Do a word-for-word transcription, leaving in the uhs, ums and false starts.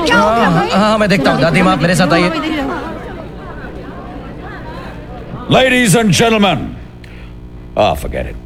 हाँ हाँ मैं देखता हूँ। दादी माँ आप मेरे साथ आइए। Ladies and gentlemen, ah, forget it.